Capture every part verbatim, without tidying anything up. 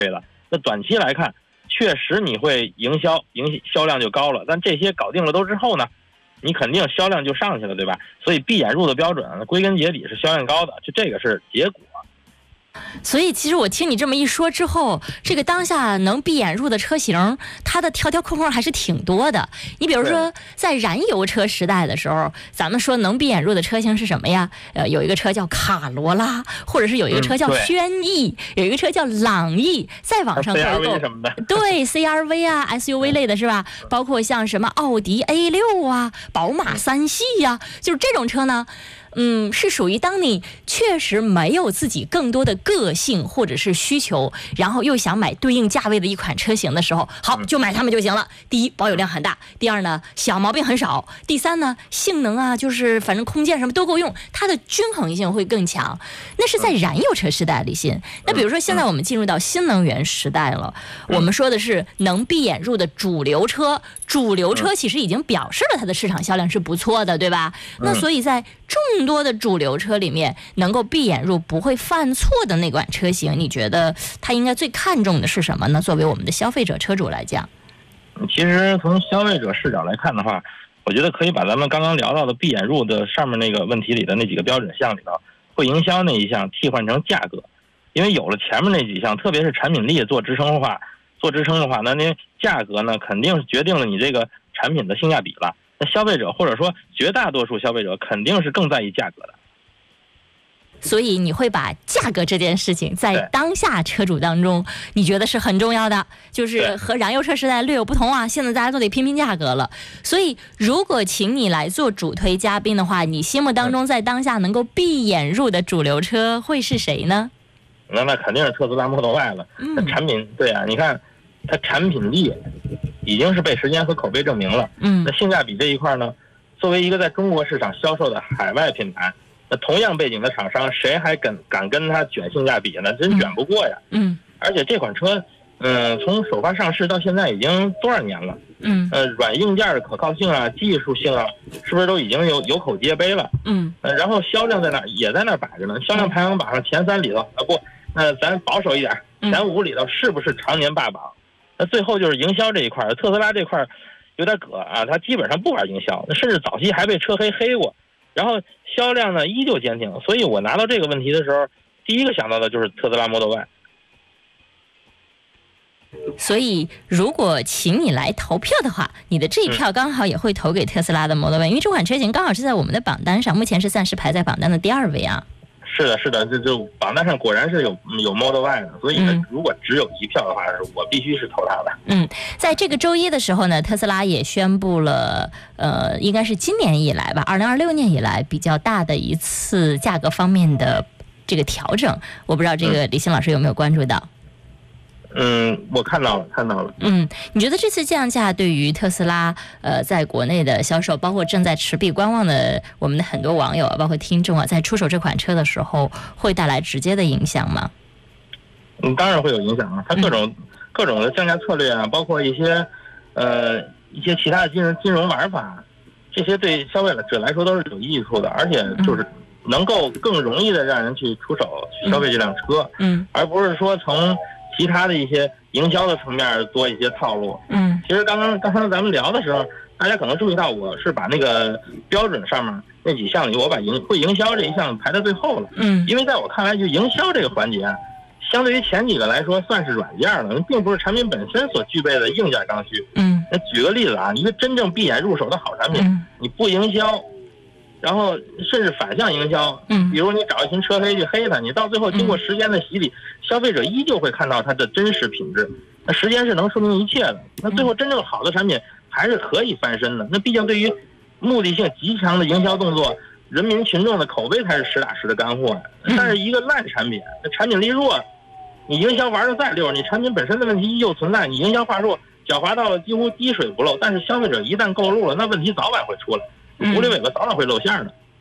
了。那短期来看，确实你会营销营销量就高了，但这些搞定了都之后呢，你肯定销量就上去了，对吧？所以闭眼入的标准归根结底是销量高的，就这个是结果。 所以其实我听你这么一说之后，这个当下能闭眼入的车型，它的条条框框还是挺多的。你比如说在燃油车时代的时候，咱们说能闭眼入的车型是什么呀？呃，有一个车叫卡罗拉，或者是有一个车叫轩逸、嗯、有一个车叫朗逸，在网上购购对 C R V 啊 S U V 类的是吧？包括像什么奥迪 A 六 啊，宝马三系呀、啊，就是这种车呢。嗯，是属于当你确实没有自己更多的个性或者是需求，然后又想买对应价位的一款车型的时候，好，就买它们就行了。第一，保有量很大；第二呢，小毛病很少；第三呢，性能啊，就是反正空间什么都够用，它的均衡性会更强。那是在燃油车时代里新。那比如说现在我们进入到新能源时代了，我们说的是能闭眼入的主流车，主流车其实已经表示了它的市场销量是不错的，对吧？那所以在众多的主流车里面，能够闭眼入不会犯错的那款车型，你觉得它应该最看重的是什么呢？作为我们的消费者车主来讲， 其实从消费者视角来看的话，我觉得可以把咱们刚刚聊到的闭眼入的上面那个问题里的那几个标准项里头，会营销那一项替换成价格，因为有了前面那几项，特别是产品力做支撑的话，做支撑的话，那那价格呢，肯定是决定了你这个产品的性价比了。那消费者或者说绝大多数消费者肯定是更在意价格的， 所以你会把价格这件事情在当下车主当中，你觉得是很重要的，就是和燃油车时代略有不同啊。现在大家都得拼拼价格了，所以如果请你来做主推嘉宾的话，你心目当中在当下能够闭眼入的主流车会是谁呢？ 那那肯定是特斯拉 Model Y 了。嗯，产品对啊，你看它产品力已经是被时间和口碑证明了。嗯，那性价比这一块呢，作为一个在中国市场销售的海外品牌，那同样背景的厂商，谁还敢敢跟它卷性价比呢？真卷不过呀。嗯，而且这款车，嗯、呃，从首发上市到现在已经多少年了？嗯，呃，软硬件的可靠性啊、技术性啊，是不是都已经有有口皆碑了？嗯，呃，然后销量在那儿也在那儿摆着呢，销量排行榜上前三里头啊不，那咱保守一点，前五里头是不是常年霸榜？那最后就是营销这一块，特斯拉这块有点葛啊，它基本上不玩营销，甚至早期还被车黑黑过，然后销量呢依旧坚挺，所以我拿到这个问题的时候，第一个想到的就是特斯拉 Model Y。 所以如果请你来投票的话，你的这一票刚好也会投给特斯拉的 Model Y，因为这款车型刚好是在我们的榜单上，目前是暂时排在榜单的第二位啊。 是的，是的，这就榜单上果然是有有 Model Y 的，所以呢，嗯、如果只有一票的话，我必须是投它的。 嗯，在这个周一的时候呢，特斯拉也宣布了，呃，应该是今年以来吧，二零二六年以来比较大的一次价格方面的这个调整。我不知道这个李欣老师有没有关注到？ 嗯，我看到了，看到了。 嗯，你觉得这次降价对于特斯拉呃在国内的销售，包括正在持币观望的我们的很多网友啊，包括听众啊，在出手这款车的时候，会带来直接的影响吗？ 嗯，当然会有影响啊。它各种、嗯、各种的降价策略啊，包括一些呃一些其他的金融金融玩法，这些对消费者来说都是有益处的，而且就是能够更容易的让人去出手去消费这辆车，嗯，而不是说从其他的一些营销的层面多一些套路。嗯，其实刚刚刚刚咱们聊的时候，大家可能注意到我是把那个标准上面那几项里，我把营会营销这一项排在最后了。嗯，因为在我看来，就营销这个环节，相对于前几个来说算是软件了，并不是产品本身所具备的硬件刚需。嗯，那举个例子啊，一个真正闭眼入手的好产品，嗯、你不营销，然后甚至反向营销，嗯，比如你找一群车黑去黑它，你到最后经过时间的洗礼，嗯、消费者依旧会看到它的真实品质。那时间是能说明一切的。那最后真正好的产品还是可以翻身的。那毕竟对于目的性极强的营销动作，人民群众的口碑才是实打实的干货。但是一个烂产品，那产品力弱，你营销玩的再溜，你产品本身的问题依旧存在，你营销话术狡猾到了几乎滴水不漏。但是消费者一旦购入了，那问题早晚会出来。狐狸尾巴早晚会露馅的。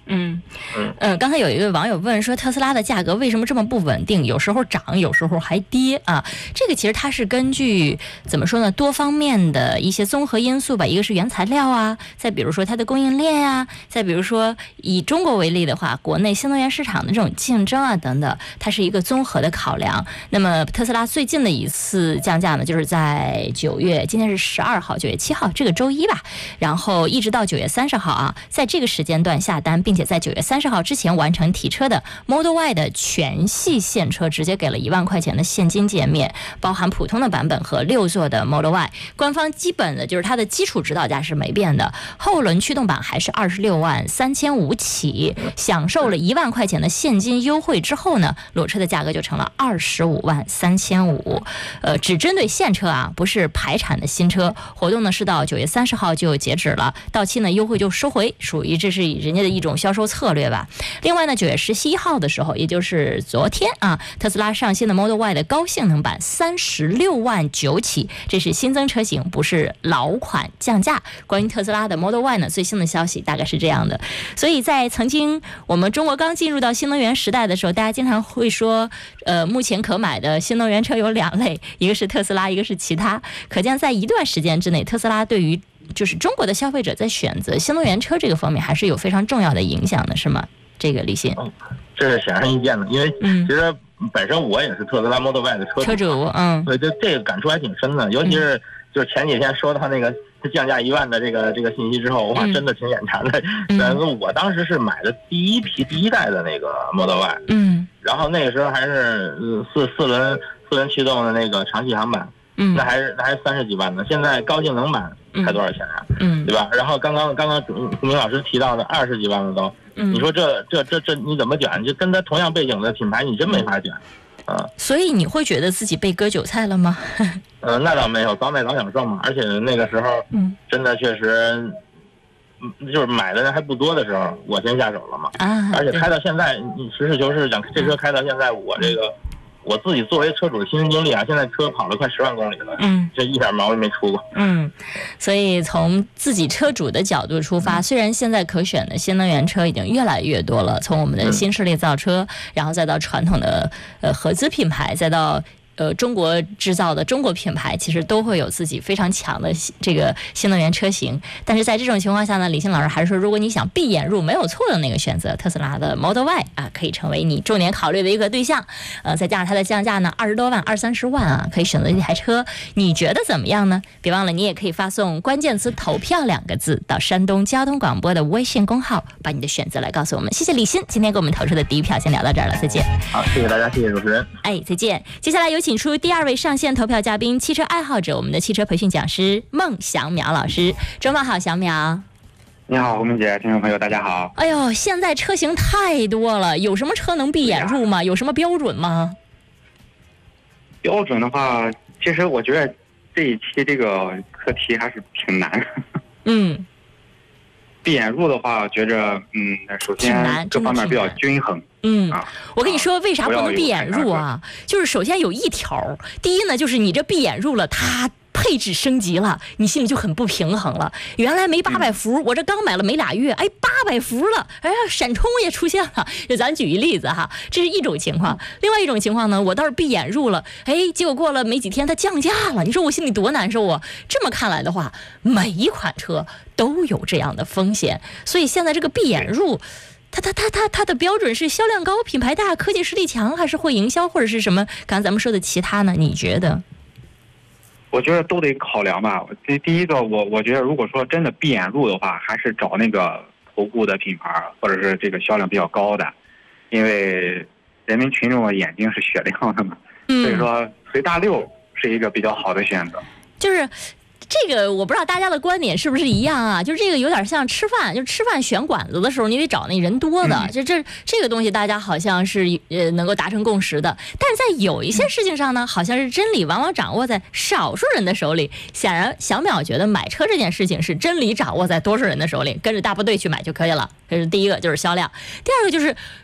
嗯嗯、呃，刚才有一位网友问说，特斯拉的价格为什么这么不稳定？有时候涨，有时候还跌啊？这个其实它是根据怎么说呢，多方面的一些综合因素吧。一个是原材料啊，再比如说它的供应链啊，再比如说以中国为例的话，国内新能源市场的这种竞争啊等等，它是一个综合的考量。那么特斯拉最近的一次降价呢，就是在九月，今天是十二号，九月七号这个周一吧，然后一直到九月三十号啊，在这个时间段下单，并且在九月三十号之前完成提车的 Model Y 的全系现车，直接给了一万块钱的现金减免，包含普通的版本和六座的 Model Y。官方基本的就是它的基础指导价是没变的，后轮驱动版还是二十六万三千五起，享受了一万块钱的现金优惠之后呢，裸车的价格就成了二十五万三千五。呃，只针对现车啊，不是排产的新车。活动呢是到九月三十号就截止了，到期呢优惠就收回，属于这是人家的一种销售策略吧。另外呢，九月十七号的时候，也就是昨天啊，特斯拉上新的 Model Y 的高性能版三十六万九起，这是新增车型，不是老款降价。关于特斯拉的 Model Y 呢，最新的消息大概是这样的。所以在曾经我们中国刚进入到新能源时代的时候，大家经常会说，呃，目前可买的新能源车有两类，一个是特斯拉，一个是其他。可见在一段时间之内，特斯拉对于就是中国的消费者在选择新能源车这个方面还是有非常重要的影响的，是吗？这个李欣， 这是显而易见的，因为其实本身我也是特斯拉 Model Y 的车主，车主，嗯， 对，这这个感触还挺深的，尤其是就是前几天收到那个降价一万的这个这个信息之后，哇，真的挺眼馋的。但是我当时是买的第一批第一代的那个 Model Y， 嗯，然后那个时候还是四四轮四轮驱动的那个长续航版。嗯，那还是那还是三十几万呢。现在高性能版才多少钱啊？嗯，对吧？然后刚刚刚刚胡明老师提到的二十几万了都，嗯，你说这这这这你怎么卷？就跟他同样背景的品牌，你真没法卷，啊。所以你会觉得自己被割韭菜了吗？ 呃，那倒没有，早买早享受嘛。而且那个时候，嗯，真的确实，就是买的人还不多的时候，我先下手了嘛。啊，而且开到现在，你实事求是讲，这车开到现在，我这个。我自己作为车主的亲身经历啊，现在车跑了快十万公里了，嗯，这一点毛病没出过。 嗯，所以从自己车主的角度出发，虽然现在可选的新能源车已经越来越多了，从我们的新势力造车，然后再到传统的呃合资品牌，再到呃，中国制造的中国品牌其实都会有自己非常强的这个新能源车型，但是在这种情况下呢，李欣老师还是说，如果你想闭眼入没有错的那个选择，特斯拉的 Model Y 啊，可以成为你重点考虑的一个对象。呃，再加上它的降价呢，二十多万、二三十万啊，可以选择一台车，你觉得怎么样呢？别忘了，你也可以发送关键词“投票”两个字到山东交通广播的微信公号，把你的选择来告诉我们。谢谢李欣今天给我们投出的第一票，先聊到这儿了，再见。 好，谢谢大家，谢谢主持人。 哎，再见。接下来有请出第二位上线投票嘉宾，汽车爱好者，我们的汽车培训讲师孟祥淼老师。周末好，祥淼。 你好，胡明姐，听众朋友大家好。 哎呦，现在车型太多了，有什么车能闭眼入吗？有什么标准吗？ 标准的话，其实我觉得这一期这个课题还是挺难的。嗯。闭眼入的话，觉着嗯，首先各方面比较均衡。 嗯，我跟你说，为啥不能闭眼入啊？就是首先有一条，第一呢，就是你这闭眼入了，它配置升级了，你心里就很不平衡了。原来没八百伏，我这刚买了没俩月，哎，八百伏了，哎呀，闪充也出现了。就咱举一例子哈，这是一种情况。另外一种情况呢，我倒是闭眼入了，哎，结果过了没几天它降价了，你说我心里多难受啊！这么看来的话，每一款车都有这样的风险，所以现在这个闭眼入。它它它它它的标准是销量高、品牌大、科技实力强，还是会营销，或者是什么？刚才咱们说的其他呢？你觉得？ 我觉得都得考量吧。第第一个，我我觉得如果说真的闭眼入的话，还是找那个头部的品牌，或者是这个销量比较高的，因为人民群众的眼睛是雪亮的嘛，嗯、所以说随大溜是一个比较好的选择。 就是。这个我不知道大家的观点是不是一样啊？就是这个有点像吃饭，就吃饭选馆子的时候，你得找那人多的。就这这个东西，大家好像是呃能够达成共识的。但是在有一些事情上呢，好像是真理往往掌握在少数人的手里。显然，小淼觉得买车这件事情是真理掌握在多数人的手里，跟着大部队去买就可以了。这是第一个，就是销量。第二个就是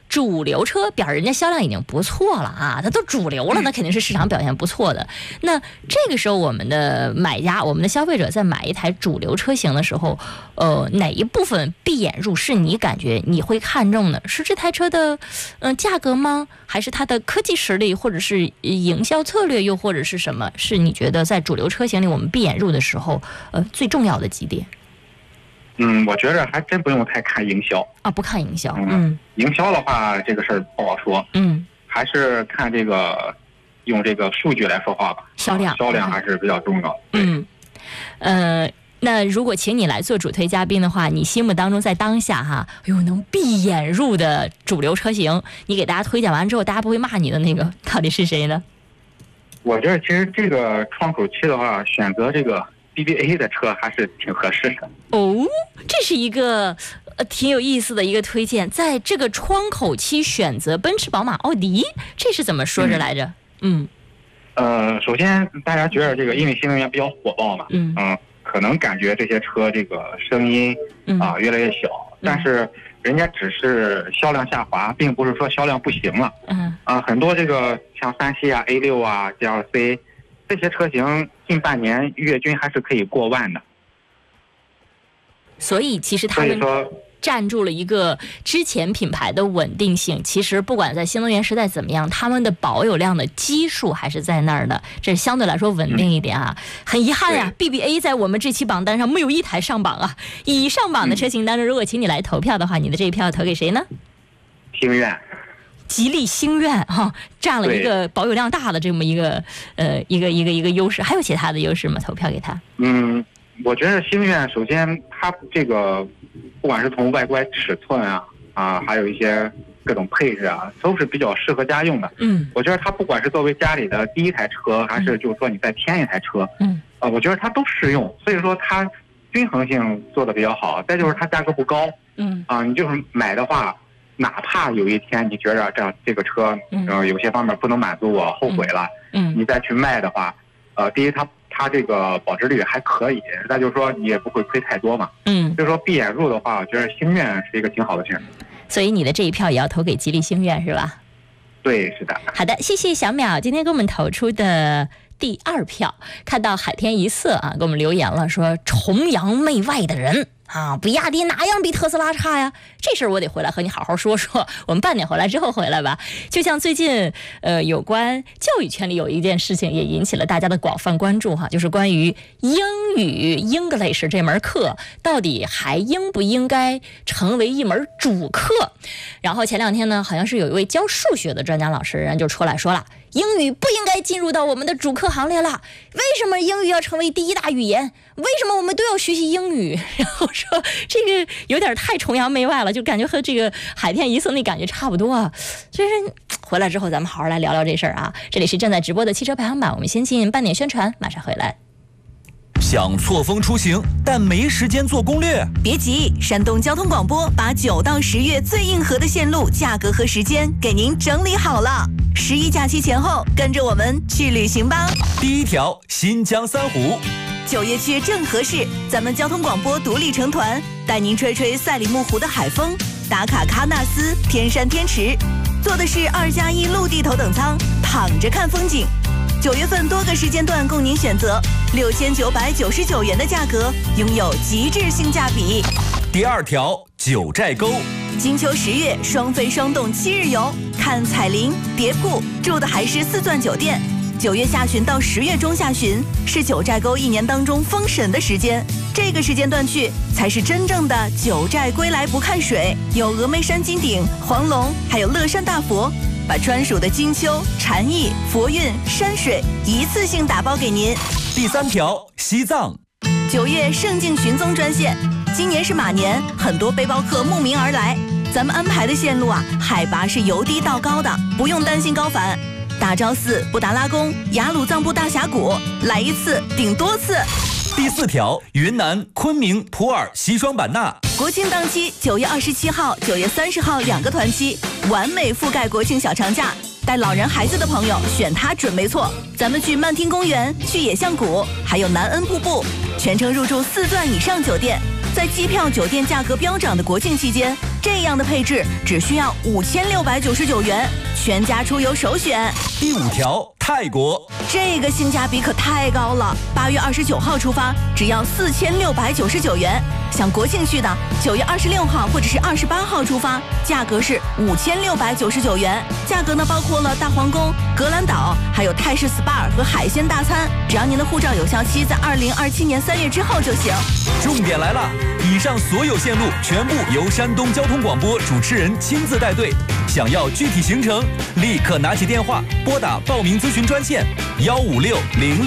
主流车表示人家销量已经不错了啊，它都主流了，那肯定是市场表现不错的。那这个时候我们的买家，我们的消费者在买一台主流车型的时候，呃，哪一部分闭眼入是你感觉你会看中的？是这台车的嗯、呃、价格吗？还是它的科技实力，或者是营销策略，又或者是什么？是你觉得在主流车型里我们闭眼入的时候，呃，最重要的几点？ 嗯，我觉着还真不用太看营销啊，不看营销。 嗯，嗯营销的话，这个事儿不好说。 嗯， 还是看这个，用这个数据来说话吧。 销量， 销量还是比较重要。 嗯，呃，那如果请你来做主推嘉宾的话，你心目当中在当下哈，哎呦，能闭眼入的主流车型，你给大家推荐完之后，大家不会骂你的那个，到底是谁呢？ 我觉得其实这个窗口期的话，选择这个 B B A 的车还是挺合适的。 哦，这是一个呃挺有意思的一个推荐，在这个窗口期选择奔驰、宝马、奥迪，这是怎么说着来着？嗯， 嗯呃，首先大家觉得这个因为新能源比较火爆嘛， 嗯嗯、呃，可能感觉这些车这个声音啊、呃、越来越小， 嗯、 但是人家只是销量下滑，并不是说销量不行了。 嗯啊、呃，很多这个像三系啊、A 六啊、G L C 这些车型，近半年月均还是可以过万的。 所以其实他们占住了一个之前品牌的稳定性。其实不管在新能源时代怎么样，他们的保有量的基数还是在那儿的，这相对来说稳定一点啊。嗯、很遗憾呀 ，B B A 在我们这期榜单上没有一台上榜啊。已上榜的车型当中，如果请你来投票的话，你的这一票投给谁呢？ 星愿。 吉利星愿哈、啊，占了一个保有量大的这么一个呃一个一个一个优势。还有其他的优势吗？投票给他。 嗯。我觉得星愿首先它这个不管是从外观尺寸啊啊，还有一些各种配置啊，都是比较适合家用的。 嗯， 我觉得它不管是作为家里的第一台车，还是就是说你再添一台车， 嗯， 啊，我觉得它都适用。所以说它均衡性做的比较好。再就是它价格不高， 嗯， 啊，你就是买的话，哪怕有一天你觉着这样这个车，然后有些方面不能满足我，后悔了， 嗯， 你再去卖的话，呃，第一它。它这个保值率还可以，那就是说你也不会亏太多嘛。 嗯， 就是说闭眼入的话，我觉得星愿是一个挺好的选择。 所以你的这一票也要投给吉利星愿是吧？ 对，是的。 好的，谢谢小淼今天给我们投出的第二票。看到海天一色啊，给我们留言了，说崇洋媚外的人啊，比亚迪哪样比特斯拉差呀？这事儿我得回来和你好好说说。我们半点回来之后回来吧。就像最近呃，有关教育圈里有一件事情也引起了大家的广泛关注哈，就是关于英语 English 这门课到底还应不应该成为一门主课。然后前两天呢，好像是有一位教数学的专家老师人就出来说了，英语不应该进入到我们的主课行列了。为什么英语要成为第一大语言？为什么我们都要学习英语？然后说这个有点太崇洋媚外了，就感觉和这个海天一色那感觉差不多啊。就是回来之后咱们好好来聊聊这事儿啊。这里是正在直播的汽车排行榜，我们先进半点宣传，马上回来。 想错峰出行，但没时间做攻略？ 别急，山东交通广播把九到十月最硬核的线路、价格和时间给您整理好了。十一假期前后，跟着我们去旅行吧。 第一条，新疆三湖。 九月去正合适，咱们交通广播独立成团，带您吹吹赛里木湖的海风，打卡喀纳斯、天山天池，坐的是二加一陆地头等舱，躺着看风景。九月份多个时间段供您选择，六千九百九十九元的价格，拥有极致性价比。 第二条，九寨沟。 金秋十月双飞双动七日游，看彩铃、蝶瀑，住的还是四钻酒店。九月下旬到十月中下旬是九寨沟一年当中封神的时间，这个时间段去才是真正的九寨归来不看水，有峨眉山金顶、黄龙，还有乐山大佛，把专属的金秋、禅意、佛韵、山水一次性打包给您。 第三条，西藏。 九月圣境寻踪专线，今年是马年，很多背包客慕名而来，咱们安排的线路啊，海拔是由低到高的，不用担心高反。大昭寺、布达拉宫、雅鲁藏布大峡谷，来一次顶多次。 第四条，云南昆明、普洱、西双版纳。 国庆档期，九月二十七号、九月三十号两个团期，完美覆盖国庆小长假。带老人孩子的朋友选它准没错。咱们去曼听公园，去野象谷，还有南恩瀑布，全程入住四钻以上酒店， 在机票、酒店价格飙涨的国庆期间，这样的配置只需要五千六百九十九元，全家出游首选。 第五条，泰国。 这个性价比可太高了，八月二十九号出发，只要四千六百九十九元。想国庆去的，九月二十六号或者是二十八号出发，价格是五千六百九十九元。价格呢包括了大皇宫、格兰岛，还有泰式 S P A 和海鲜大餐。只要您的护照有效期在二零二七年三月之后就行。 重点来了，以上所有线路全部由山东交通广播主持人亲自带队。想要具体行程，立刻拿起电话拨打报名咨询专线幺五六零六。